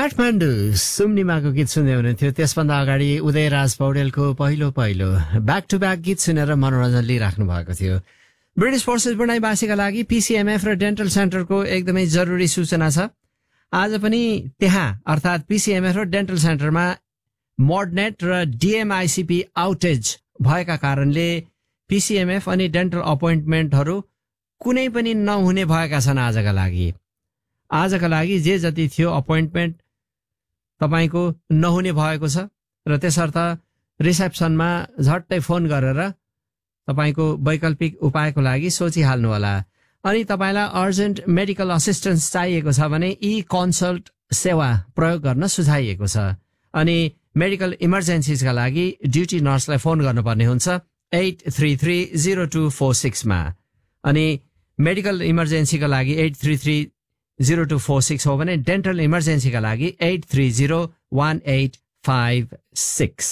काठमाडौँ सुम्निमाको गीत सुन्दै हुनुहुन्थ्यो। त्यसभन्दा अगाडि उदयराज पौडेलको पहिलो ब्याक टु ब्याक गीत सुनेर मनोरञ्जन लिइराख्नु भएको थियो। ब्रिटिस फोर्सेस बुढाइवासीका लागि पीसीएमएफ र डेन्टल सेन्टरको एकदमै जरुरी सूचना छ। आज पनि त्यहाँ अर्थात् पीसीएमएफ र डेन्टल सेन्टरमा मोडनेट र डीएमआईसीपी आउटेज भएका कारणले पीसीएमएफ अनि डेन्टल अपोइन्टमेन्टहरू कुनै पनि नहुने भएका छन्। आजका लागि जे जति थियो अपोइन्टमेन्ट तपाईको नहुने भएको छ र त्यसर्थ रिसेप्सनमा झट्टै फोन गरेर तपाईको वैकल्पिक उपायको लागि सोचिहाल्नु होला। अनि तपाईलाई अर्जेन्ट मेडिकल असिस्टेन्स चाहिएको छ भने ई कन्सल्ट सेवा प्रयोग गर्न सुझाइएको छ। अनि मेडिकल इमर्जेन्सीका लागि ड्युटी नर्सलाई फोन गर्नुपर्ने हुन्छ 8330246 मा। अनि मेडिकल इमर्जेन्सीका लागि 8330246 हो भने डेन्टल इमर्जेन्सीका लागि 8301856।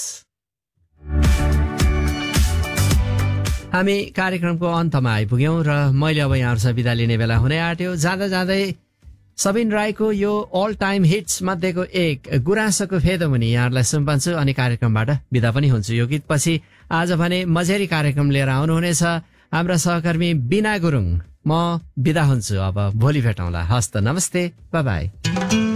हामी कार्यक्रमको अन्तमा आइपुग्यौं र मैले अब यहाँहरुसँग बिदा लिने बेला हुने आट्यो। जाँदा जाँदै सबिन राईको यो अल टाइम हिट्स मध्येको एक गुराँसको फेदोमुनि यहाँहरूलाई सुम्पन्छु अनि कार्यक्रमबाट बिदा पनि हुन्छु। यो गीत पछि आज भने मझेरी कार्यक्रम लिएर आउनुहुनेछ हाम्रा सहकर्मी बिना गुरुङ। म बिदा हुन्छु। अब भोलि भेटौँला। हस्त नमस्ते, बाई बाई।